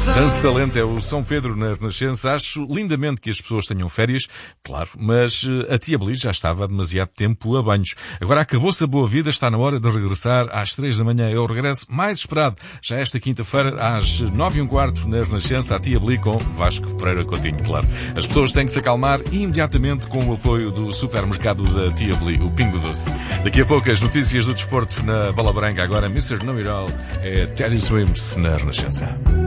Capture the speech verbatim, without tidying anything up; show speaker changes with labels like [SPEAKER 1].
[SPEAKER 1] Dança lenta é o São Pedro na Renascença. Acho lindamente que as pessoas tenham férias, claro, mas a tia Belis já estava há demasiado tempo a banhos. Agora acabou-se a boa vida, está na hora de regressar às três da manhã. É o regresso mais esperado, já esta quinta-feira, às nove e um quarto, na Renascença, a tia Beli com Vasco Pereira Coutinho, claro. As pessoas têm que se acalmar imediatamente com o apoio do supermercado da tia Beli, o Pingo Doce. Daqui a pouco as notícias do desporto na Bola Branca. Agora, mister Know It All é Teddy Swims na Renascença.